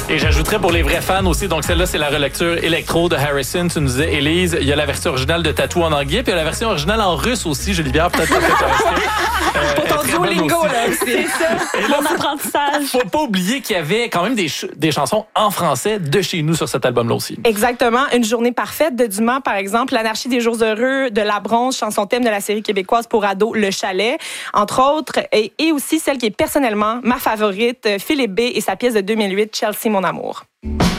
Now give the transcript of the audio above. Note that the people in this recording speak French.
Et j'ajouterais pour les vrais fans aussi, donc celle-là, c'est la relecture électro de Harrison. Tu nous disais, Élise, il y a la version originale de Tattoo en anglais, puis il y a la version originale en russe aussi. Julie Bière, peut-être que tu Pour ton Duolingo, là, c'est ça. Mon apprentissage. Faut pas oublier qu'il y avait quand même des chansons en français de chez nous sur cet album-là aussi. Exactement. Une journée parfaite de Dumas, par exemple. L'anarchie des jours heureux de La Bronze, chanson thème de la série québécoise pour ados, Le Chalet, entre autres. Et aussi celle qui est personnellement ma favorite, Philippe B. et sa pièce de 2008, Chelsea, mon amour.